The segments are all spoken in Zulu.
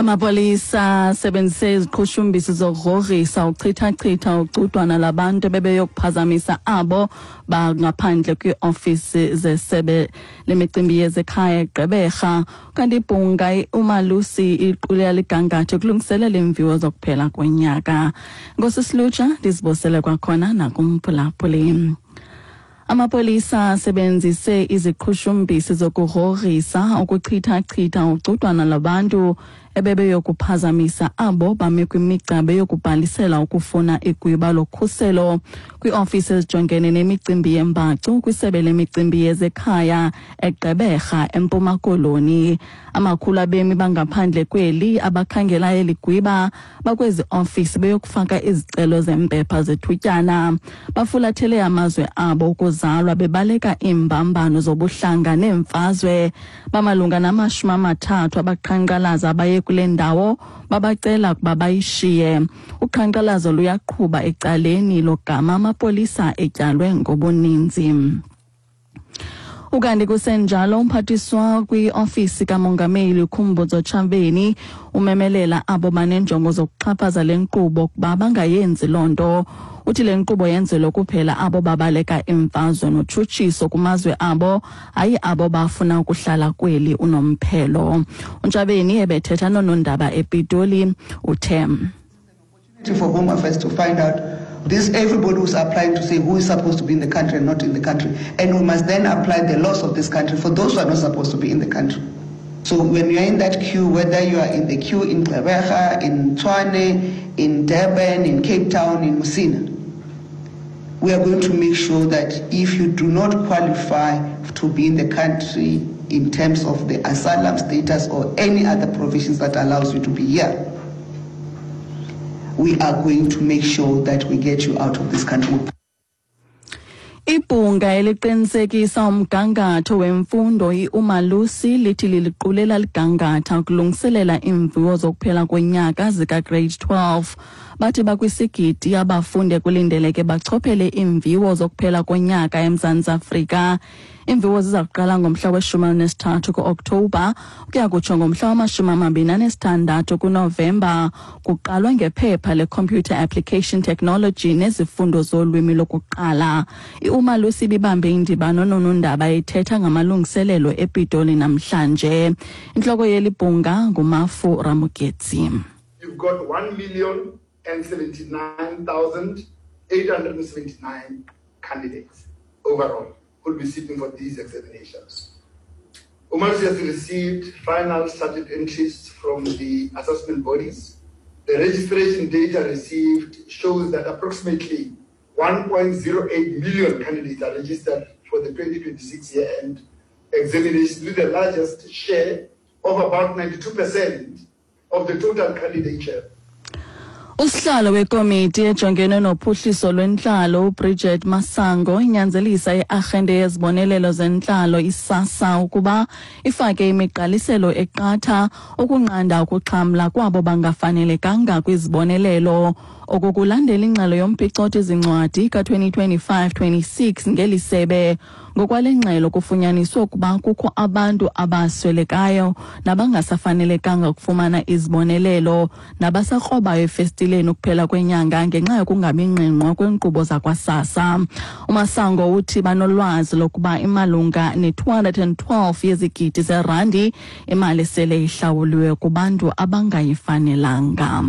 Amapolisa sebenzise iziqhushumbisi zokugrogrisa uchitha ucudwana labantu bebeyokuphazamisa abo bangaphandle kwi-ofisi zesebe lemicimbi yezekhaya eGqeberha kanti ibhunga uMalusi iqule ligangathe kulungiselela imviwo zokuphela konyaka. Ngosisilutsha ndizibosele kwakhona nakumphulaphuli. Amapolisa sebenzise iziqhushumbisi zokugrogrisa ukuchitha ucudwana labantu ebebeyokuphazamisa abo bame kwimigcabe yokubhalisela ukufuna igwiba lokhuselo kwi-ofisi ezijongene nemicimbi yembacu kwisebe lemicimbi yezekhaya eGqeberha eMpuma Koloni. Amakhulu abemi bangaphandle kweli abakhangela eligwiba bakwezi ofisi beyokufaka izicelo zempepha zethutyana. Bafulathele amazwe abo ukuzalwa bebaleka iimbambano zobuhlanga neemfazwe. Bamalunga na-30 abaqhankqalaza abaye kule ndawo babacela ukuba bayishiye. Uqhankqalazo luyaqhuba ecaleni logama amapolisa etyalwe ngobuninzi. Ukanti kusenjalo umphathiswa kwi-ofisi kamongameli uKhumbudzo Ntshavheni umemelela abo banenjongo zokuxhaphaza le nkqubo kuba bangayenzi loo nto. Uthi le nkqubo yenzelwe kuphela abo babaleka imfazwe notshutshiso kumazwe abo, hayi abo bafuna ukuhlala kweli unomphelo. uNtshavheni ebethetha nonondaba ePitoli uthe for Home Affairs to find out this everybody who's applying to say who is supposed to be in the country and not in the country, and we must then apply the laws of this country for those who are not supposed to be in the country. So when you are in that queue, whether you are in the queue in Gqeberha, in Tshwane, in Durban, in Cape Town, in Musina, we are going to make sure that if you do not qualify to be in the country in terms of the asylum status or any other provisions that allows you to be here, we are going to make sure that we get you out of this country. Ibhunga eliqinisekisa umgangatho wemfundo uMalusi lithi liliqulela ligangatha ukulungiselela imviwo zokuphela konyaka zika-grade 12. Bathi bakwisigidi abafunde kulindeleke bachophele imviwo zokuphela konyaka eMzantsi Afrika. Imviwo ziza kuqala ngomhla we-13 ku-Oktoba ukuya kutsho ngomhla wama-26 kuNovemba. Kuqalwa ngephepha le-Computer Application Technology nezifundo zolwimi lokuqala. uMalusi ibibambe indibano nonondaba ethetha ngamalungiselelo ePitoli namhlanje. Intloko yeli bhunga nguMafu Ramugetsi. You've got 1,079,879 candidates overall who will be sitting for these examinations. Umalusi has received final started entries from the assessment bodies. The registration data received shows that approximately 1.08 million candidates are registered for the 2026 year-end examinations, with the largest share of about 92% of the total candidature. Usihlalo wekomiti ejongene nophuhliso lwentlalo uBridget Masango inyanzelisa iagenda yezibonelelo zentlalo isasa ukuba ifake imigqaliselo eqatha ukunqanda ukuxhamla kwabo bangafanelekanga kwizibonelelo. Okukulandela ingxelo yompicotho ezincwadi ka-2025-26 ngeli sebe. Ngokwale ngxelo kufunyaniswe ukuba kukho abantu abaswelekayo nabangasafanelekanga ukufumana izibonelelo nabasakrobayo efestileni ukuphela kwenyanga ngenxa yokungabi ngqingqwa kwenkqubo zakwaSASSA. uMasango uthi banolwazi lokuba imalunga ne-212 yezigidi zerandi imali sele ihlawuliwe kubantu abangayifanelanga.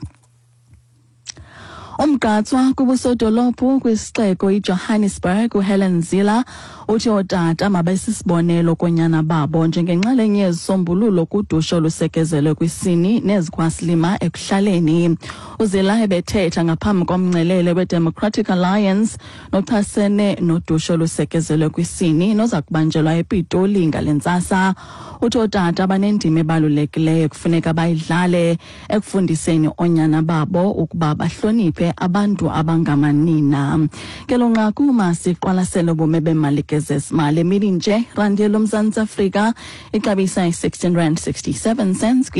Umgqatswa kubusodolophu kwisixeko iJohannesburg uHelen Zille uthi ootata mabesisibonelo konyana babo njengenxalenye yezisombululo kudusho lusekezelwe kwisini nezikhwasilima ekuhlaleni. uZille ebethetha ngaphambi komngcelele weDemocratic Alliance nochasene nodusho lusekezelwe kwisini noza kubanjelwa ePitoli ngalentsasa. Uthi ootata banendima ebalulekileyo kufuneka bayidlale ekufundiseni oonyana babo ukuba bahloniphe abantu abangamanina. Ngelo nqaku masiqwalasele ubume bemalike zezimali emini nje randi loMzantsi Afrika ixabisa i-16.67 rand